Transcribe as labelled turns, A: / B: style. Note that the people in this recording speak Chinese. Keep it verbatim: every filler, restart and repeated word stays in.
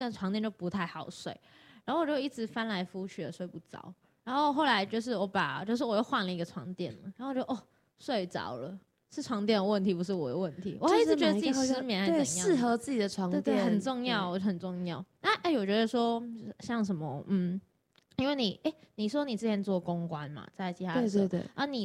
A: 那个床垫就不太好睡，然后我就一直翻来覆去的睡不着。然后后来就是我把，就是我又换了一个床垫嘛，然后就哦睡着了，是床垫的问题，不是我的问题。我还一直觉得自己失眠还是怎样，
B: 对，适合自己的床垫，
A: 对对，很重要，很重要。那哎，我觉得说像什么，嗯，因为你哎，你说你之前做公关嘛，在其他的时候，
B: 对对对，
A: 啊你。